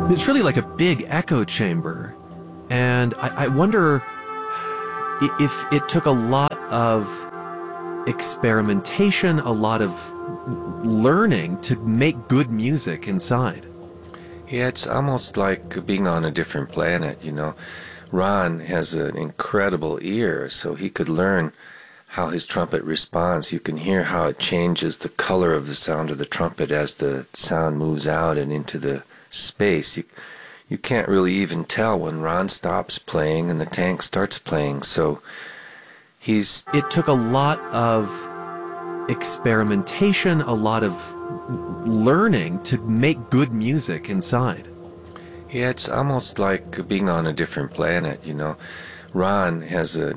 It's really like a big echo chamber. And I wonder if it took a lot of experimentation, a lot of learning to make good music inside. Yeah, it's almost like being on a different planet, you know. Ron has an incredible ear, so he could learn how his trumpet responds. You can hear how it changes the color of the sound of the trumpet as the sound moves out and into the space. You can't really even tell when Ron stops playing and the tank starts playing, so It took a lot of experimentation, a lot of learning to make good music inside. Yeah, it's almost like being on a different planet, you know. Ron has an